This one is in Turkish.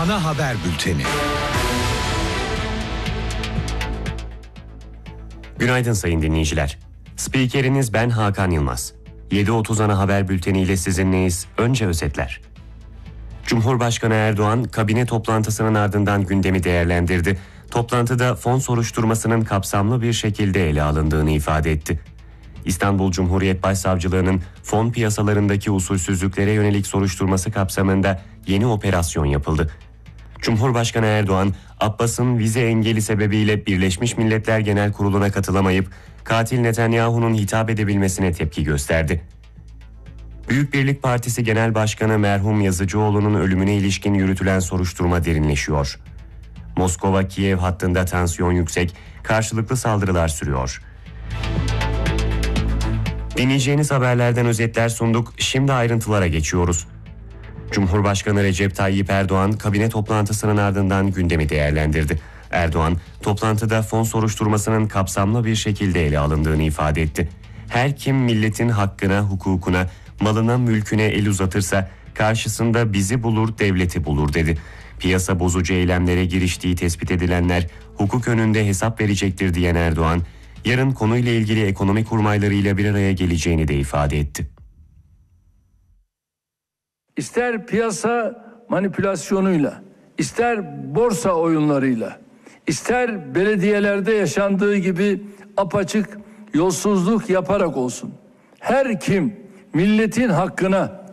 Ana haber bülteni. Günaydın sayın dinleyiciler. Spikeriniz ben Hakan Yılmaz. 7.30 ana haber bülteniyle sizinleyiz. Önce özetler. Cumhurbaşkanı Erdoğan kabine toplantısının ardından gündemi değerlendirdi. Toplantıda fon soruşturmasının kapsamlı bir şekilde ele alındığını ifade etti. İstanbul Cumhuriyet Başsavcılığı'nın fon piyasalarındaki usulsüzlüklere yönelik soruşturması kapsamında yeni operasyon yapıldı. Cumhurbaşkanı Erdoğan, Abbas'ın vize engeli sebebiyle Birleşmiş Milletler Genel Kurulu'na katılamayıp katil Netanyahu'nun hitap edebilmesine tepki gösterdi. Büyük Birlik Partisi Genel Başkanı merhum Yazıcıoğlu'nun ölümüne ilişkin yürütülen soruşturma derinleşiyor. Moskova-Kiev hattında tansiyon yüksek, karşılıklı saldırılar sürüyor. Dinleyeceğiniz haberlerden özetler sunduk, şimdi ayrıntılara geçiyoruz. Cumhurbaşkanı Recep Tayyip Erdoğan kabine toplantısının ardından gündemi değerlendirdi. Erdoğan, toplantıda fon soruşturmasının kapsamlı bir şekilde ele alındığını ifade etti. Her kim milletin hakkına, hukukuna, malına, mülküne el uzatırsa karşısında bizi bulur, devleti bulur dedi. Piyasa bozucu eylemlere giriştiği tespit edilenler hukuk önünde hesap verecektir diyen Erdoğan, yarın konuyla ilgili ekonomi kurmaylarıyla bir araya geleceğini de ifade etti. İster piyasa manipülasyonuyla, ister borsa oyunlarıyla, ister belediyelerde yaşandığı gibi apaçık yolsuzluk yaparak olsun. Her kim milletin hakkına,